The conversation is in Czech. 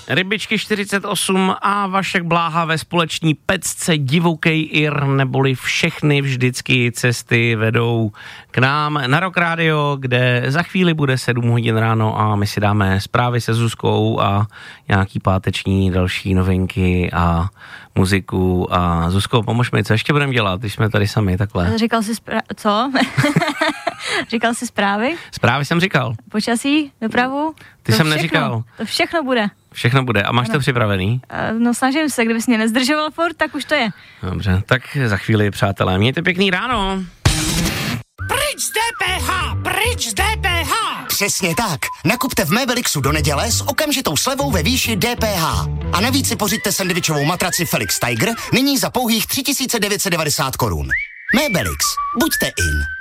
Rybičky 48 a Vašek Bláha ve společní pecce Divokej Ir, neboli všechny vždycky cesty vedou k nám na Rock Radio, kde za chvíli bude 7 hodin ráno a my si dáme zprávy se Zuzkou a nějaký páteční další novinky a muziku. A Zuzko, pomož mi, co ještě budeme dělat, když jsme tady sami takhle? Říkal jsi co? Říkal jsi zprávy? Zprávy jsem říkal. Počasí, dopravu? Ty jsem neříkal. To všechno bude. Všechno bude. A máš to připravený? No snažím se, kdybys mě nezdržoval furt, tak už to je. Dobře, tak za chvíli, přátelé. Mějte pěkný ráno. Pryč z DPH! Pryč z DPH! Přesně tak. Nakupte v Mebelixu do neděle s okamžitou slevou ve výši DPH. A navíc si pořiďte sendvičovou matraci Felix Tiger nyní za pouhých 3990 korun. Mebelix. Buďte in.